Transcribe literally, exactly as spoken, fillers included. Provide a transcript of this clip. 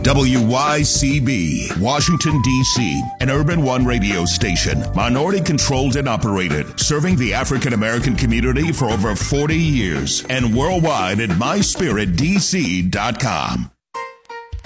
W Y C B, Washington, D C, an Urban One radio station, minority-controlled and operated, serving the African-American community for over forty years, and worldwide at my spirit d c dot com.